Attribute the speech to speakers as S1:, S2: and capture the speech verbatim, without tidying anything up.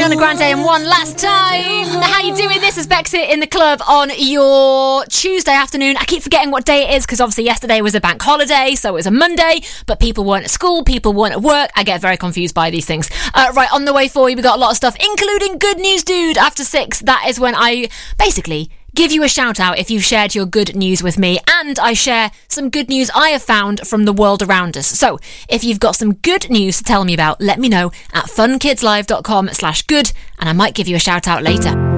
S1: Ariana Grande and One Last Time. How you doing? This is Bexit in the club on your Tuesday afternoon. I keep forgetting what day it is because obviously yesterday was a bank holiday, so it was a Monday, but people weren't at school, people weren't at work. I get very confused by these things. Uh, right, on the way for you, we got a lot of stuff, including Good News Dude. After six, that is when I basically give you a shout out if you've shared your good news with me, and I share some good news I have found from the world around us. So if you've got some good news to tell me about, let me know at funkidslive.com slash good, and I might give you a shout out later.